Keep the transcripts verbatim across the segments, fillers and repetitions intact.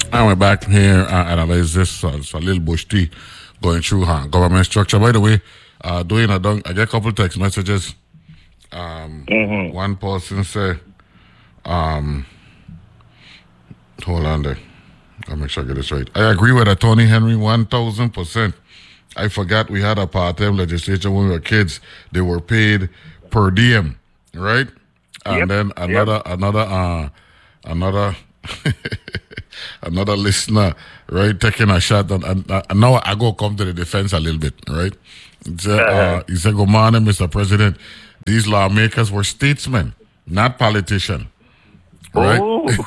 And we're back here uh, analyze this. Uh, it's a little bush tea going through huh? government structure. By the way, uh, doing a dunk, I get a couple text messages. Um, mm-hmm. One person say, um, hold on there. I'll make sure I get this right. I agree with Attorney Henry one thousand percent. I forgot we had a part-time legislature when we were kids. They were paid per diem, right? And yep. then another, yep. another, uh, another, another listener, right, taking a shot. And, and, and now I go come to the defense a little bit, right? He said, uh, he said, good morning, Mister President. These lawmakers were statesmen, not politicians. Right,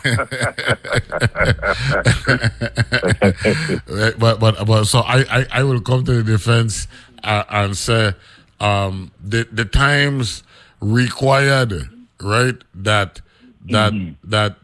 right. but but but so I, I, I will come to the defense uh, and say um, the the times required, right, that that mm-hmm. that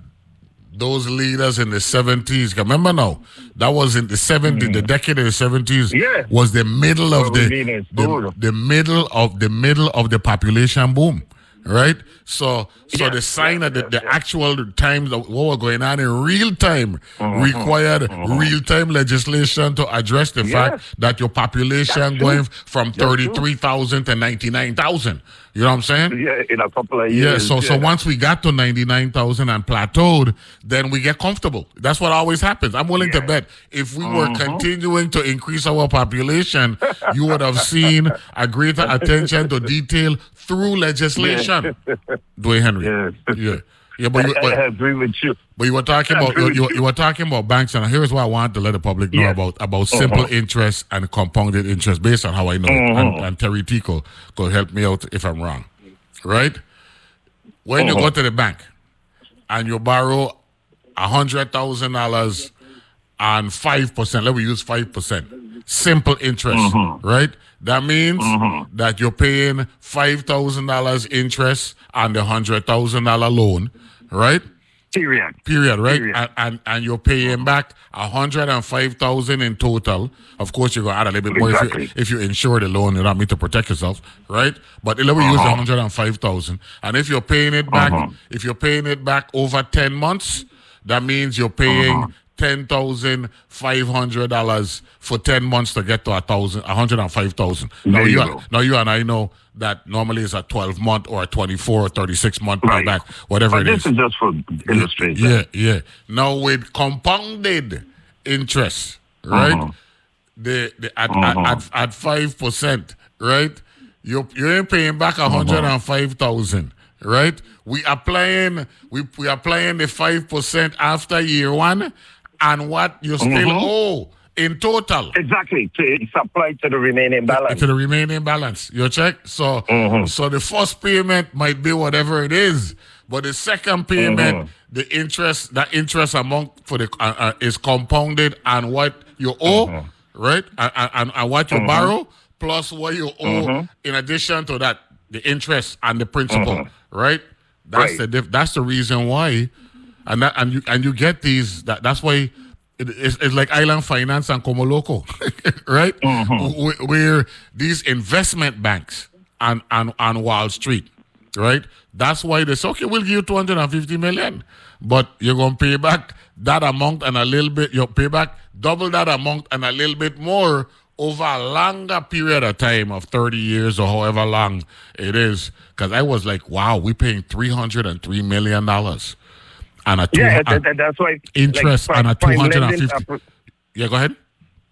those leaders in the seventies. Remember now, that was in the seventies. Mm-hmm. The decade of the seventies yeah. was the middle of the the, the middle of the middle of the population boom. Right, so so yeah, the sign yeah, of the, the yeah. actual times of what was going on in real time mm-hmm. required mm-hmm. real time legislation to address the yes. fact that your population That's going true. from thirty-three thousand to ninety-nine thousand. You know what I'm saying? Yeah, in a couple of years. Yeah, so yeah. so once we got to ninety-nine thousand and plateaued, then we get comfortable. That's what always happens. I'm willing yeah. to bet if we mm-hmm. were continuing to increase our population, you would have seen a greater attention to detail through legislation. Yeah. Dwayne Henry. Yeah. Yeah. Yeah, but you, but, I agree with you. But you were talking about you, you, you were talking about banks, and here's what I want to let the public know yeah. about about simple uh-huh. interest and compounded interest, based on how I know uh-huh. it. And, and Terry Tico could help me out if I'm wrong. Right? When uh-huh. you go to the bank and you borrow a hundred thousand dollars and five percent, let me use five percent, simple interest, uh-huh. right? That means uh-huh. that you're paying five thousand dollars interest on the one hundred thousand dollars loan, right? Period. Period, right? Period. And, and and you're paying back one hundred five thousand dollars in total. Of course, you're going to add a little bit more exactly. if, you, if you insure the loan. You don't mean to protect yourself, right? But let me uh-huh. use one hundred five thousand dollars. And if you're paying it back, uh-huh. if you're paying it back over ten months, that means you're paying uh-huh. ten thousand five hundred dollars for ten months to get to a thousand, one hundred five thousand dollars. Now you, you now you and I know that normally it's a twelve month or a twenty-four or thirty-six month right. payback, whatever but it this is. This is just for illustration. Yeah, yeah. Now with compounded interest, right? Uh-huh. The, the at, uh-huh. at, at at five percent, right? You you ain't paying back one hundred and five thousand, uh-huh. right? We applying we we applying the five percent after year one, and what you still uh-huh. owe in total. Exactly. It's applied to the remaining balance. To the remaining balance. You check? So uh-huh. so the first payment might be whatever it is, but the second payment, uh-huh. the interest, that interest amount for the uh, uh, is compounded on what you owe, uh-huh. right? And, and, and what you uh-huh. borrow, plus what you owe uh-huh. in addition to that, the interest and the principal, uh-huh. right? That's right. the diff- that's the reason why, and that and you and you get these. That that's why. It's, it's like Island Finance and Komoloko, right? Mm-hmm. Where these investment banks on, on, on Wall Street, right? That's why they say, okay, we'll give you two hundred fifty million, but you're going to pay back that amount and a little bit, you'll pay back double that amount and a little bit more over a longer period of time of thirty years or however long it is. Because I was like, wow, we're paying three hundred three million dollars. And a two, yeah, and, and that's why interest like, and a two hundred fifty. Uh, yeah, go ahead.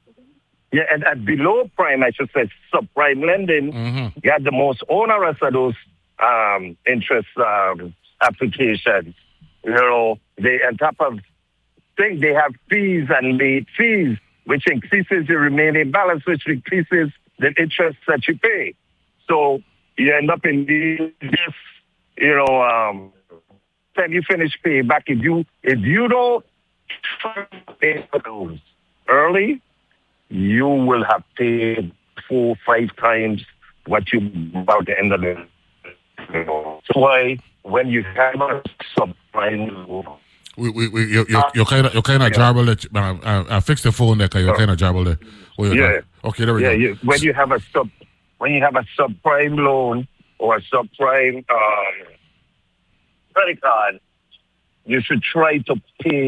Yeah, and at below prime, I should say, subprime lending, mm-hmm. you have the most onerous of those um, interest um, applications. You know, they on top of things, they have fees and late fees, which increases the remaining balance, which increases the interest that you pay. So you end up in this, you know. Um, Then you finish paying back. If you if you don't pay for those early, you will have paid four, five times what you about the end of the. That's why when you have a subprime loan, we we we you you you kind of you kind of jarble it. Uh, uh, uh, fix the phone there, cause you kind of jarble it. Yeah. Okay, there we yeah, go. Yeah. When you have a sub, when you have a subprime loan or a subprime. Uh, credit card, you should try to pay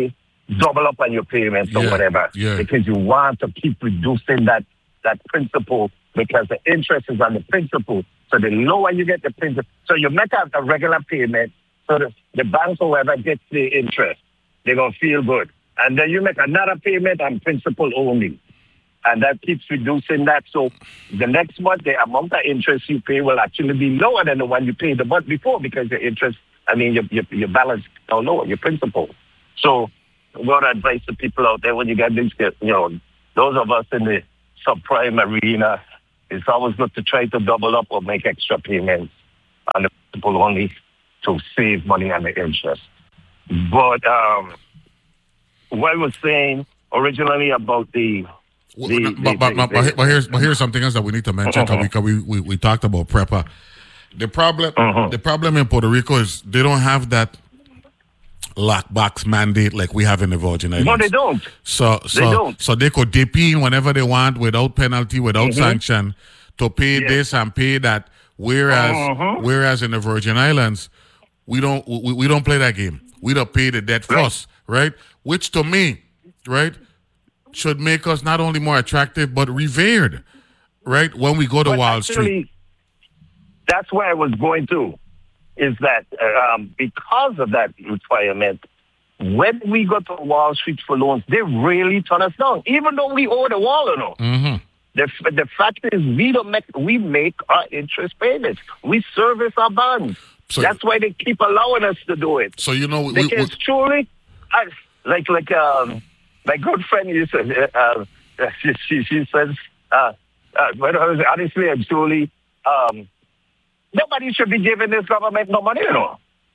double up on your payments or yeah, whatever, yeah. because you want to keep reducing that that principal, because the interest is on the principal. So the lower you get the principal, so you make out a regular payment, so the, the bank, whoever gets the interest, they're going to feel good. And then you make another payment on principal only. And that keeps reducing that. So the next month, the amount of interest you pay will actually be lower than the one you paid the month before, because your interest, I mean, your, your, your balance is lower, your principal. So what I advise to people out there, when you get these, you know, those of us in the subprime arena, it's always good to try to double up or make extra payments on the principal only to save money on the interest. But um, what I was saying originally about the... the, the, but, the, but, the, but, but, but, here's, but here's something else that we need to mention, uh-huh. because we, we, we talked about PREPA. The problem, uh-huh. the problem in Puerto Rico is they don't have that lockbox mandate like we have in the Virgin Islands. No, they don't. So, so, they don't. So they could dip in whenever they want without penalty, without mm-hmm. sanction, to pay yes. this and pay that. Whereas, uh-huh. whereas in the Virgin Islands, we don't we, we don't play that game. We don't pay the debt right. first, right? Which to me, right, should make us not only more attractive but revered, right? When we go to but Wall actually, Street. That's where I was going to. Is that um, because of that requirement, when we go to Wall Street for loans, they really turn us down, even though we owe the wall, you know. Mm-hmm. The, the fact is, we don't make we make our interest payments. We service our bonds. So, that's why they keep allowing us to do it. So you know, we, because we, truly, I, like like um, my good friend used to, uh, uh, she, she she says, uh, uh, but honestly and truly, um, nobody should be giving this government no money, you know.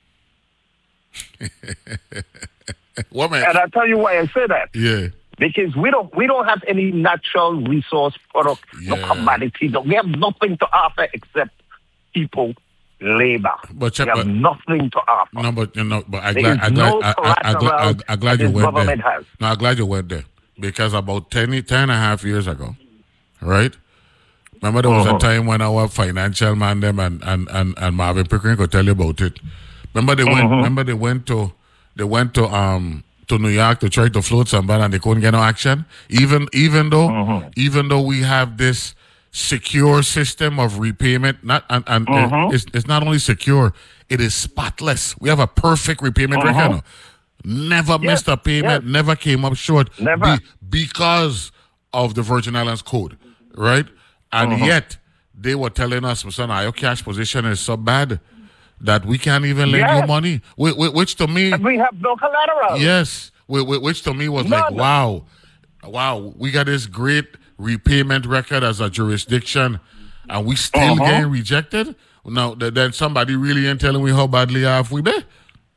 What man? And I'll tell you why I say that. Yeah. Because we don't we don't have any natural resource product, yeah. no commodity. We have nothing to offer except people, labor. But we have but, nothing to offer. No, but you know, but I glad I glad I, I, I, I, I glad you went there. Has. No, I'm glad you went there, because about ten, ten and a half years ago, right? Remember there was uh-huh. a time when our financial man them and and and, and Marvin Pickering could tell you about it. Remember they uh-huh. went. Remember they went to they went to um. to New York to try to float somebody, and they couldn't get no action. Even even though uh-huh. even though we have this secure system of repayment, not and, and uh-huh. it's, it's not only secure, it is spotless. We have a perfect repayment uh-huh. record. Never yes. missed a payment, yes. never came up short. Never. Be, because of the Virgin Islands Code, right? And uh-huh. yet they were telling us, son, our cash position is so bad that we can't even lend yes. you money, which, which to me... And we have no collateral. Yes, which to me was None. like, wow, wow, we got this great repayment record as a jurisdiction, and we still uh-huh. getting rejected? Now, then somebody really ain't telling me how badly off we be.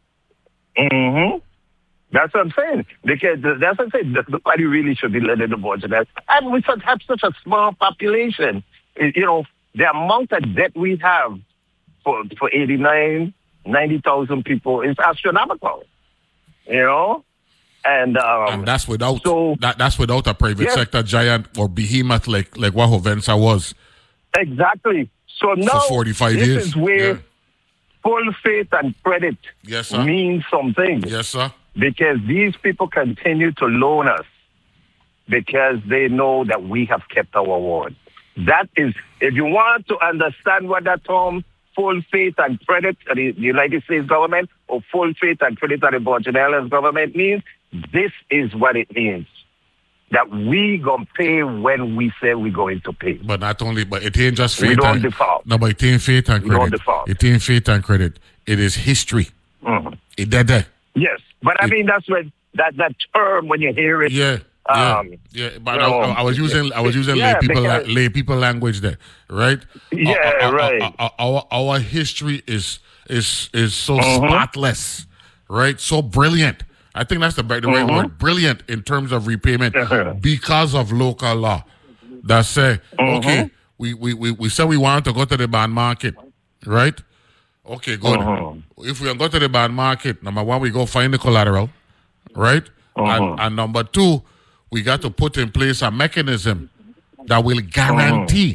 Mm-hmm. That's what I'm saying. Because that's what I'm saying. Nobody really should be lending the budget. And we have such a small population. You know, the amount of debt we have For, for eighty-nine, ninety thousand people is astronomical, you know, and um, and that's without so, that, that's without a private yes. sector giant or behemoth like like what Hovensa was. Exactly. So now for forty-five this years. is where yeah. full faith and credit yes, sir. means something. Yes, sir. Because these people continue to loan us because they know that we have kept our word. That is, if you want to understand what that term full faith and credit to the United States government or full faith and credit to the Virgin Islands government means, this is what it means. That we gonna pay when we say we're going to pay. But not only, but it ain't just faith. We don't and, default. No, but it ain't faith and credit. We don't default. It ain't faith and credit. It is history. Mm-hmm. It did that. Yes, but I it, mean that's when that that term when you hear it. Yeah. Yeah, um, yeah, but I, I, I was using I was using yeah, lay people because, lay people language there, right? Yeah, our, our, right. Our, our, our history is is is so uh-huh. spotless, right? So brilliant. I think that's the, the uh-huh. right word. Brilliant in terms of repayment uh-huh. because of local law that say, uh-huh. okay, we, we, we, we said we want to go to the bond market, right? Okay, good. Uh-huh. If we go to the bond market, number one, we go find the collateral, right? Uh-huh. And, and number two, we got to put in place a mechanism that will guarantee,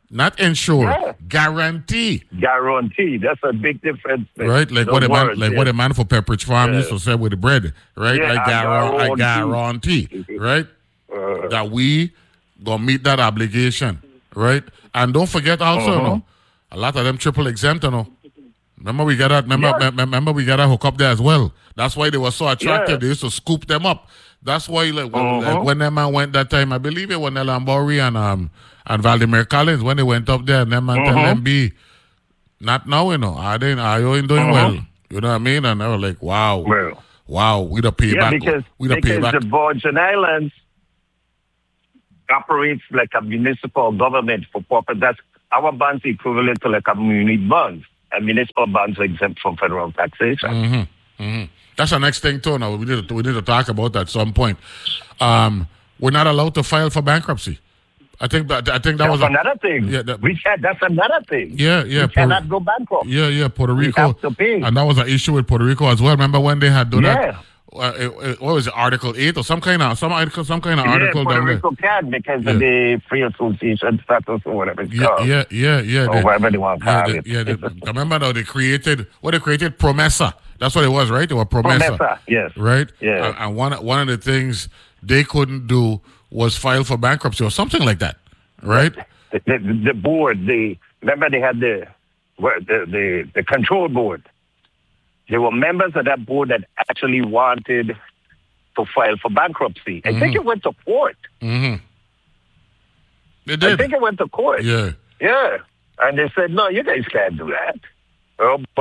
Not ensure, Yeah. guarantee. Guarantee. That's a big difference. Right, like Those what a man, words, like yeah. what a man for Pepperidge Farm Yeah. used to say with the bread, right? Yeah, I, I guarantee, I guarantee. guarantee, right, Uh, that we gonna meet that obligation, right? And don't forget also, you Uh-huh. know, a lot of them triple exempt, you know. Remember we got that. Remember, Yeah. me- remember we got that hook up there as well. That's why they were so attractive. Yeah. They used to scoop them up. That's why, like, when, Uh-huh. like, when that man went that time, I believe it was Nella Mbori and um and Valdemar Collins when they went up there, and them man tell Uh-huh. them be not now, you know. I didn't. I ain't doing Uh-huh. well. You know what I mean? And they were like, wow, well, wow, we the pay yeah, back. because, we the pay because back. the Virgin Islands operates like a municipal government for purpose. That's our bonds equivalent to like a community bonds. And municipal bonds are exempt from federal taxation. Mm-hmm. Mm-hmm. That's the next thing too. Now we need to we need to talk about that at some point. Um, we're not allowed to file for bankruptcy. I think that I think that That's was a, another thing. Yeah, that- we can, that's another thing. yeah, yeah. we cannot go bankrupt. Yeah, yeah. Puerto We Rico, have to pay. and that was an issue with Puerto Rico as well. Remember when they had done Yeah. that? Uh, it, it- what was it? Article eight or some kind of some article, some kind of article yeah, Puerto down there. Rico can because Yeah. of the free association status or whatever it's Yeah, called. yeah, yeah, yeah. Or they- whatever they want to yeah, call they- it. yeah, they- I remember now they created what they created Promesa. That's what it was, right? They were Promesa, Promesa, yes. right? Yeah. And, and one one of the things they couldn't do was file for bankruptcy or something like that, right? The, the, the board, the remember they had the, what, the the the control board. There were members of that board that actually wanted to file for bankruptcy. I think it went to court. Mm-hmm. They I did. think it went to court. Yeah. Yeah. And they said, no, you guys can't do that. Oh, but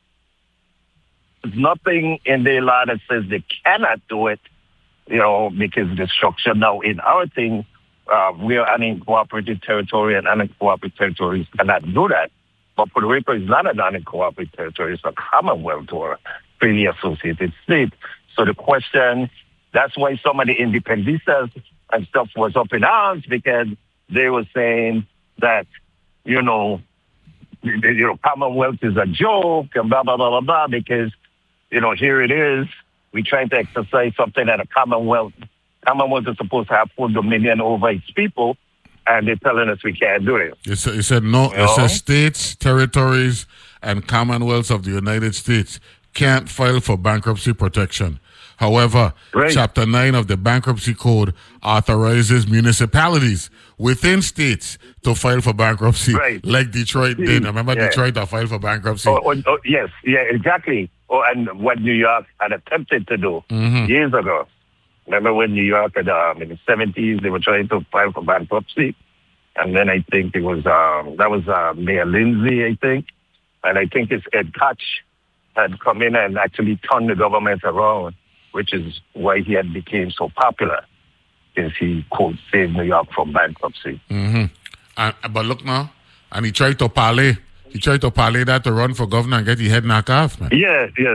there's nothing in the law that says they cannot do it, you know, because the structure now in our thing, uh, we are an uncooperative territory and uncooperative territories cannot do that. But Puerto Rico is not an uncooperative territory. It's a commonwealth or freely associated state. So the question, that's why some of the independistas and stuff was up in arms because they were saying that, you know, you know, Commonwealth is a joke and blah, blah, blah, blah, blah, because, you know, here it is. We're trying to exercise something that a Commonwealth, Commonwealth is supposed to have full dominion over its people, and they're telling us we can't do it. It said, it said no. You It says know? states, territories, and commonwealths of the United States can't file for bankruptcy protection. However, Right. Chapter nine of the Bankruptcy Code authorizes municipalities within states to file for bankruptcy, Right. like Detroit did. Remember Yeah. Detroit that filed for bankruptcy? Oh, oh, oh, yes, yeah, exactly. Oh, and what New York had attempted to do Mhm. years ago. Remember when New York, had, um, in the seventies, they were trying to file for bankruptcy? And then I think it was, um, that was uh, Mayor Lindsay, I think. And I think it's Ed Koch had come in and actually turned the government around, which is why he had became so popular, since he, quote, saved New York from bankruptcy. Mm-hmm. And, but look now, and he tried to parlay. He tried to parlay that to run for governor and get his head knocked off, man. Yeah, yeah.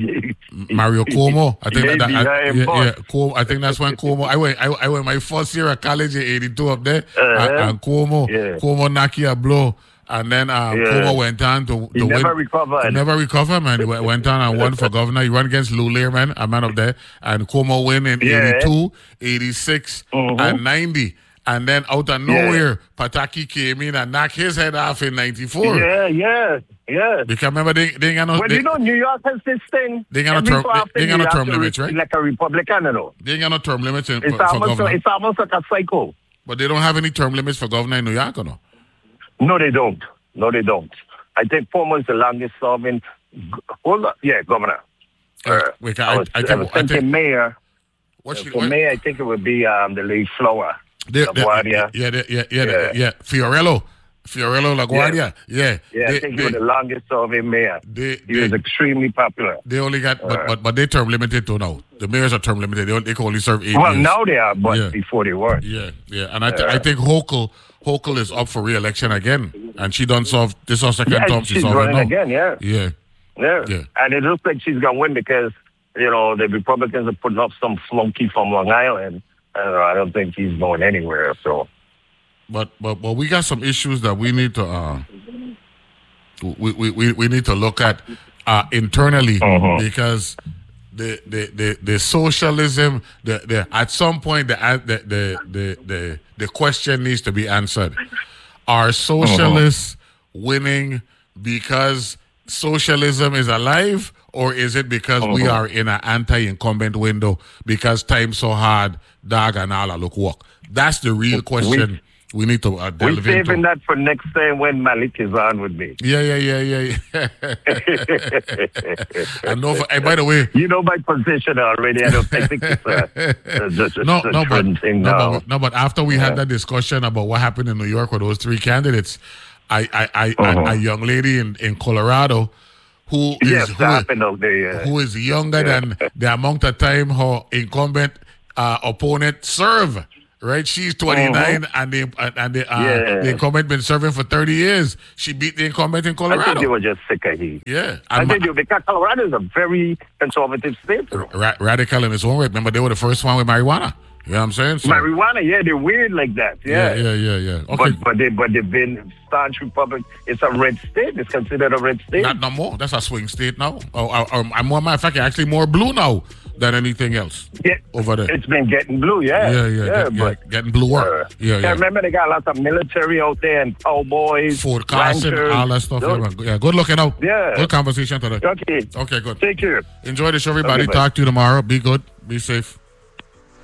Mario Cuomo, I think that, that Maybe I, I am yeah, boss. yeah, Cuomo, I think that's when Cuomo. I went, I, I went my first year at college in eighty-two up there, Uh-huh. and, and Cuomo, Yeah. Cuomo knocked you a blow, and then um, Yeah. Cuomo went on to, to He win. never recovered. He never recovered, man. He went, went on and won for governor. He ran against Lou Learman, a man up there, and Cuomo win in Yeah. eighty-two, eighty-six, Mhm. and ninety. And then out of nowhere, Pataki came in and knocked his head off in ninety-four. Yeah, yeah, yeah. Because remember, they, they ain't got no, Well, they, you know, New York has this thing. They got no Every term- so they- often they got no you have term to limits, re- right? Like a Republican, you know. they ain't got no term limits in, It's for, for almost, governor. it's almost like a cycle. But they don't have any term limits for governor in New York, or no? No, they don't. No, they don't. I think Cuomo is the longest serving. Hold on. Yeah, governor. Uh, Wait, I, I, was, I, I, think, was I thinking think mayor. what she, For what, mayor, I think it would be um, the late Flower. they, they, LaGuardia. yeah, they, yeah, yeah, Yeah. yeah, yeah, Fiorello, Fiorello LaGuardia, yeah, Yeah, they, I think they, he was the longest serving mayor. they, He they, was extremely popular. they only got, but, Uh, but but they term limited too now. The mayors are term limited. They, only, they can only serve eight Well, years. now they are, but Yeah. before they weren't. Yeah, yeah, and I, th- I think Hochul, Hochul is up for re-election again, and she done serve this her second Yeah, term. she's serving running now. again, yeah. Yeah, Yeah. Yeah. And it looks like she's going to win because, you know, the Republicans are putting up some flunky from Long Island. And I don't think he's going anywhere. So, but but but we got some issues that we need to uh, we, we, we, we need to look at uh, internally Uh-huh. because the the, the, the socialism the, the at some point the the the the the, the question needs to be answered. Are socialists uh-huh. winning because socialism is alive, or is it because uh-huh. we are in an anti-incumbent window because time's so hard, dog and all look work? That's the real question. We, We need to uh, delve We're saving into. that for next time when Malik is on with me. Yeah, yeah, yeah, yeah. yeah. I know. For, hey, by the way, you know my position already. I don't think it's a, a, just a, no, a no, but, thing no, now. but no, but after we yeah. had that discussion about what happened in New York with those three candidates, I, I, I, uh-huh. a, a young lady in, in Colorado who is yes, who, is, there, yeah. who is younger yeah. than the amount of time her incumbent uh, opponent serve. Right, she's twenty-nine, uh-huh. and the and the, uh, yeah. the incumbent been serving for thirty years. She beat the incumbent in Colorado. I think they were just sick of heat. Yeah, I think ma- because Colorado is a very conservative state. Ra- radical in its own way. Remember, they were the first one with marijuana. You know what I'm saying? So, marijuana, yeah, they're weird like that. Yeah, yeah, yeah, yeah. yeah. Okay, but but they but they've been staunch Republic. It's a red state. It's considered a red state. Not no more. That's a swing state now. Oh, or, or, or, more matter of fact, actually more blue now than anything else. Yeah, over there. It's been getting blue, yeah. Yeah, yeah, yeah, get, but, yeah getting blue work. Uh, yeah, yeah. I remember they got lots of military out there and cowboys, Fort Carson, all that stuff. Yeah, yeah, good looking out. Yeah. Good conversation today. Okay. Okay, good. Take care. Enjoy the show, everybody. Okay, Talk to you tomorrow. Be good. Be safe.